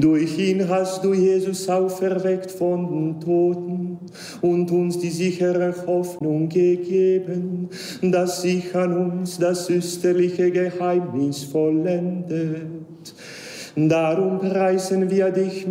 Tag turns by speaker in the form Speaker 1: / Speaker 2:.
Speaker 1: Durch ihn hast du Jesus auferweckt von den Toten und uns die sichere Hoffnung gegeben, dass sich an uns das österliche Geheimnis vollendet. Darum preisen wir dich